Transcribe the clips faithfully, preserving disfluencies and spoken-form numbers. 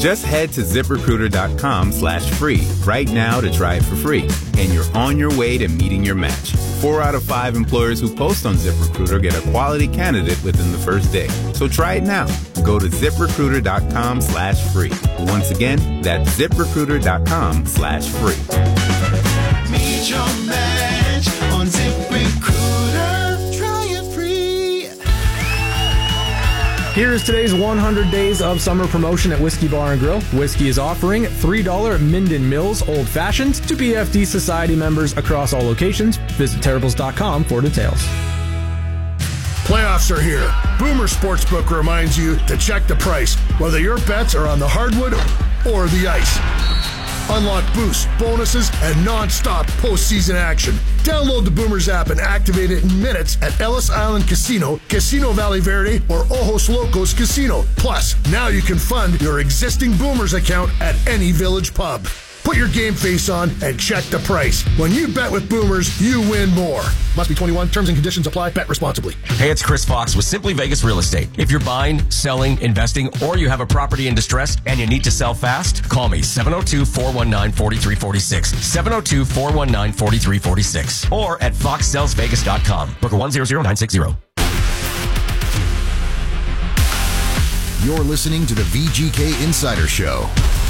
Just head to ZipRecruiter.com slash free right now to try it for free. And you're on your way to meeting your match. Four out of five employers who post on ZipRecruiter get a quality candidate within the first day. So try it now. Go to ZipRecruiter.com slash free. Once again, that's ZipRecruiter.com slash free. Meet your match on ZipRecruiter. Try it free. Here's today's one hundred days of summer promotion at Whiskey Bar and Grill. Whiskey is offering three dollars Minden Mills Old Fashions to P F D Society members across all locations. Visit terribles dot com for details. Playoffs are here. Boomer Sportsbook reminds you to check the price, whether your bets are on the hardwood or the ice. Unlock boosts, bonuses, and non-stop postseason action. Download the Boomers app and activate it in minutes at Ellis Island Casino, Casino Valley Verde, or Ojos Locos Casino. Plus, now you can fund your existing Boomers account at any Village pub. Put your game face on and check the price. When you bet with Boomers, you win more. Must be twenty-one. Terms and conditions apply. Bet responsibly. Hey, it's Chris Fox with Simply Vegas Real Estate. If you're buying, selling, investing, or you have a property in distress and you need to sell fast, call me seven oh two, four one nine, four three four six. seven oh two, four one nine, four three four six. Or at fox sells vegas dot com. Booker one zero zero nine six zero. You're listening to the V G K Insider Show.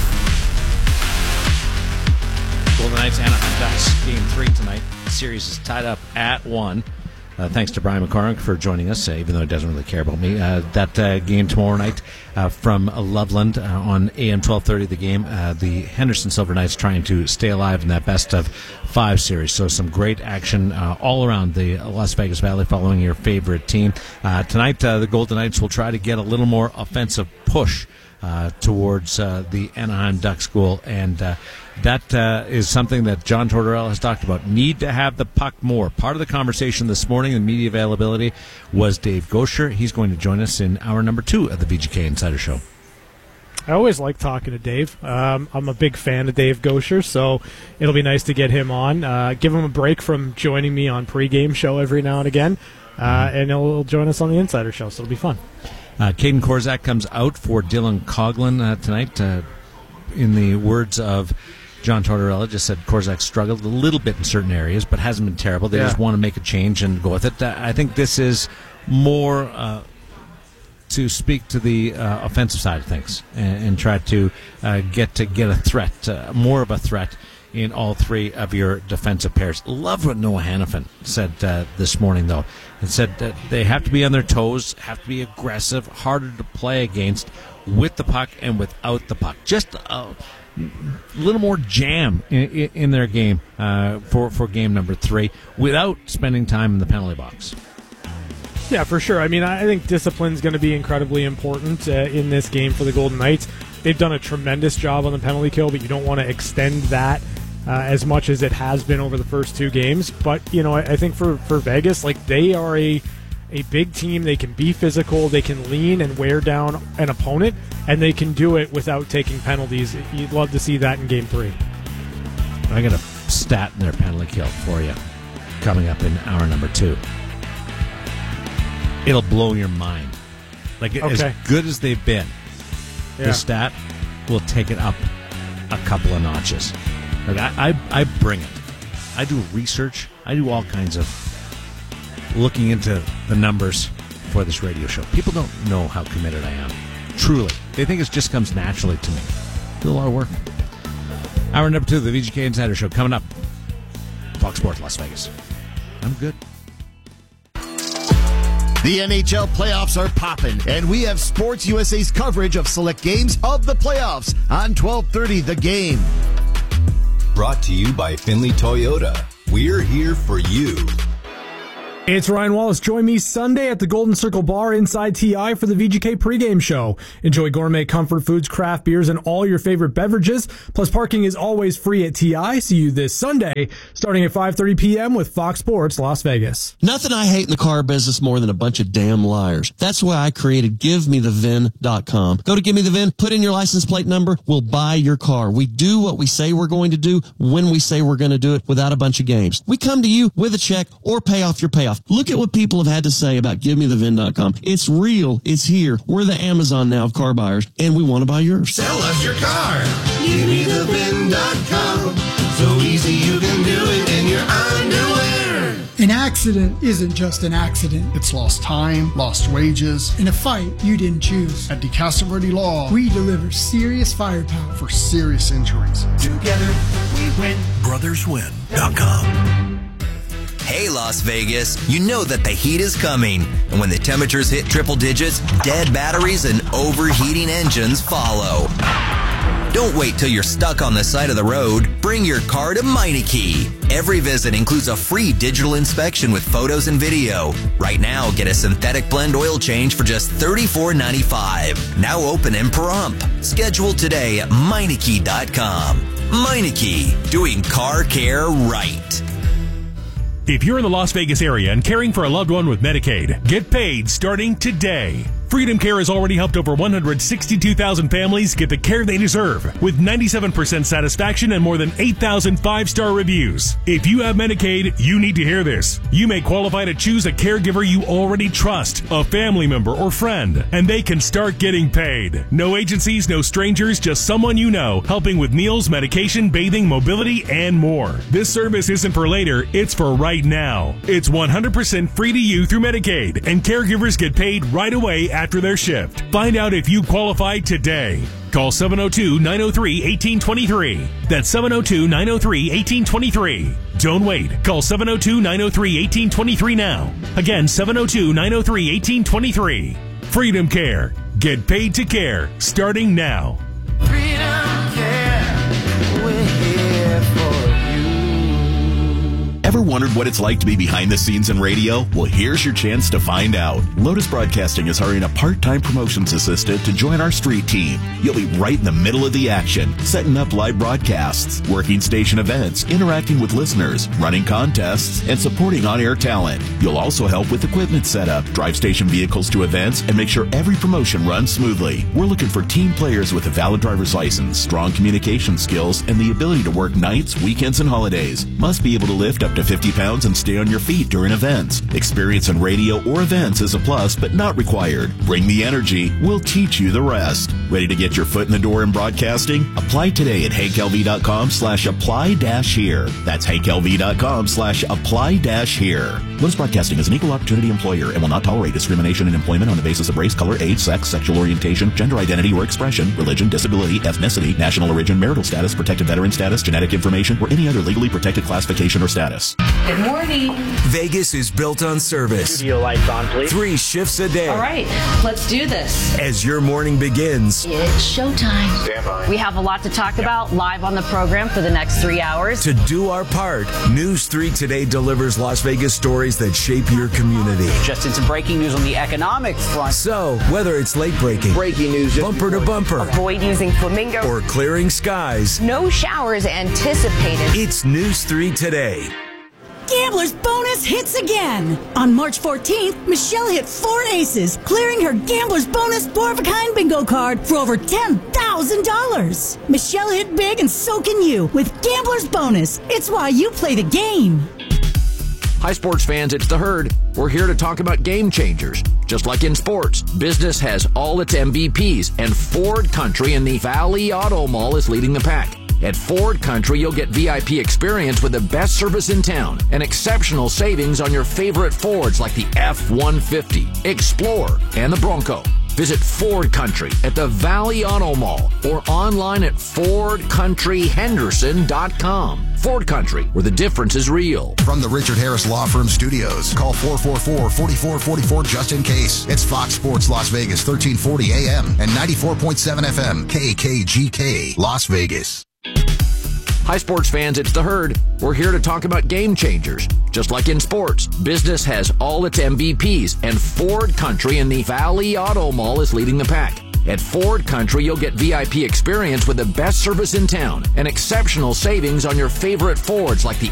Golden Knights, Anaheim Ducks, game three tonight. The series is tied up at one. Uh, thanks to Brian McCormick for joining us, uh, even though he doesn't really care about me. Uh, that uh, game tomorrow night uh, from Loveland uh, on A M twelve thirty, the game. Uh, the Henderson Silver Knights trying to stay alive in that best of five series. So some great action uh, all around the Las Vegas Valley following your favorite team. Uh, tonight, uh, the Golden Knights will try to get a little more offensive push Uh, towards uh, the Anaheim Ducks goal, and uh, that uh, is something that John Tortorella has talked about. Need to have the puck more. Part of the conversation this morning, the media availability, was Dave Gosher. He's going to join us in hour number two of the V G K Insider Show. I always like talking to Dave. Um, I'm a big fan of Dave Gosher, so it'll be nice to get him on. Uh, give him a break from joining me on pregame show every now and again, uh, and he'll, he'll join us on the Insider Show, so it'll be fun. Uh, Caden Korczak comes out for Dylan Coughlin uh, tonight. Uh, in the words of John Tortorella, just said Korczak struggled a little bit in certain areas, but hasn't been terrible. They yeah. just want to make a change and go with it. Uh, I think this is more uh, to speak to the uh, offensive side of things and, and try to uh, get to get a threat, uh, more of a threat in all three of your defensive pairs. Love what Noah Hannafin said uh, this morning, though. He said that they have to be on their toes, have to be aggressive, harder to play against with the puck and without the puck. Just a little more jam in, in their game uh, for, for game number three without spending time in the penalty box. Yeah, for sure. I mean, I think discipline is going to be incredibly important uh, in this game for the Golden Knights. They've done a tremendous job on the penalty kill, but you don't want to extend that Uh, as much as it has been over the first two games. But, you know, I, I think for, for Vegas, like, they are a a big team. They can be physical. They can lean and wear down an opponent, and they can do it without taking penalties. You'd love to see that in game three. I got a stat in their penalty kill for you coming up in hour number two. It'll blow your mind. Like, okay. As good as they've been, yeah. The stat will take it up a couple of notches. Like I, I, I bring it. I do research. I do all kinds of looking into the numbers for this radio show. People don't know how committed I am. Truly. They think it just comes naturally to me. Do a lot of work. Hour number two of the V G K Insider Show coming up. Fox Sports Las Vegas. I'm good. The N H L playoffs are popping, and we have Sports U S A's coverage of select games of the playoffs on twelve thirty The Game. Brought to you by Finley Toyota. We're here for you. It's Ryan Wallace. Join me Sunday at the Golden Circle Bar inside T I for the V G K pregame show. Enjoy gourmet comfort foods, craft beers, and all your favorite beverages. Plus, parking is always free at T I. See you this Sunday, starting at five thirty p.m. with Fox Sports Las Vegas. Nothing I hate in the car business more than a bunch of damn liars. That's why I created give me the V I N dot com. Go to Give Me the V I N, put in your license plate number, we'll buy your car. We do what we say we're going to do when we say we're going to do it without a bunch of games. We come to you with a check or pay off your payoff payoff. Look at what people have had to say about give me the vin dot com. It's real. It's here. We're the Amazon now of car buyers, and we want to buy yours. Sell us your car. give me the vin dot com. So easy you can do it in your underwear. An accident isn't just an accident. It's lost time, lost wages. In a fight you didn't choose. At DeCastro Verde Law, we deliver serious firepower for serious injuries. Together we win. brothers win dot com. Hey, Las Vegas, you know that the heat is coming. And when the temperatures hit triple digits, dead batteries and overheating engines follow. Don't wait till you're stuck on the side of the road. Bring your car to Meineke. Every visit includes a free digital inspection with photos and video. Right now, get a synthetic blend oil change for just thirty-four ninety-five. Now open in Pahrump. Schedule today at Meineke dot com. Meineke, doing car care right. If you're in the Las Vegas area and caring for a loved one with Medicaid, get paid starting today. Freedom Care has already helped over one hundred sixty-two thousand families get the care they deserve with ninety-seven percent satisfaction and more than eight thousand five-star reviews. If you have Medicaid, you need to hear this. You may qualify to choose a caregiver you already trust, a family member or friend, and they can start getting paid. No agencies, no strangers, just someone you know, helping with meals, medication, bathing, mobility, and more. This service isn't for later, it's for right now. It's one hundred percent free to you through Medicaid, and caregivers get paid right away after their shift. Find out if you qualify today. Call seven oh two, nine oh three, one eight two three. That's seven oh two, nine oh three, one eight two three. Don't wait. Call seven oh two, nine oh three, one eight two three now. Again, seven oh two, nine oh three, one eight two three. Freedom Care. Get paid to care. Starting now. Freedom Care. We're here for you. Ever wondered what it's like to be behind the scenes in radio? Well, here's your chance to find out. Lotus Broadcasting is hiring a part-time promotions assistant to join our street team. You'll be right in the middle of the action, setting up live broadcasts, working station events, interacting with listeners, running contests, and supporting on-air talent. You'll also help with equipment setup, drive station vehicles to events, and make sure every promotion runs smoothly. We're looking for team players with a valid driver's license, strong communication skills, and the ability to work nights, weekends, and holidays. Must be able to lift up to fifty pounds and stay on your feet during events. Experience in radio or events is a plus, but not required. Bring the energy. We'll teach you the rest. Ready to get your foot in the door in broadcasting? Apply today at hank l v dot com slash apply dash here. That's hank l v dot com slash apply dash here. Lotus Broadcasting is an equal opportunity employer and will not tolerate discrimination in employment on the basis of race, color, age, sex, sexual orientation, gender identity or expression, religion, disability, ethnicity, national origin, marital status, protected veteran status, genetic information, or any other legally protected classification or status. Good morning. Vegas is built on service. Studio lights on, please. Three shifts a day. All right, let's do this. As your morning begins. It's showtime. Stand by. We have a lot to talk about live on the program for the next three hours. To do our part, News three Today delivers Las Vegas stories that shape your community. Just in some breaking news on the economic front. So, whether it's late breaking, breaking news, bumper to bumper, avoid using flamingo, or clearing skies, no showers anticipated. It's News three Today. Gambler's Bonus hits again. On March fourteenth, Michelle hit four aces, clearing her Gambler's Bonus four-of-a-kind bingo card for over ten thousand dollars. Michelle hit big and so can you with Gambler's Bonus. It's why you play the game. Hi, sports fans, it's The Herd. We're here to talk about game changers. Just like in sports, business has all its M V Ps, and Ford Country in the Valley Auto Mall is leading the pack. At Ford Country, you'll get V I P experience with the best service in town and exceptional savings on your favorite Fords like the F one fifty, Explorer, and the Bronco. Visit Ford Country at the Valley Auto Mall or online at ford country henderson dot com. Ford Country, where the difference is real. From the Richard Harris Law Firm Studios, call four four four, four four four four just in case. It's Fox Sports Las Vegas, thirteen forty A M and ninety-four point seven F M, K K G K, Las Vegas. Hi, sports fans, it's The Herd. We're here to talk about game changers. Just like in sports, business has all its M V Ps, and Ford Country in the Valley Auto Mall is leading the pack. At Ford Country, you'll get V I P experience with the best service in town and exceptional savings on your favorite Fords like the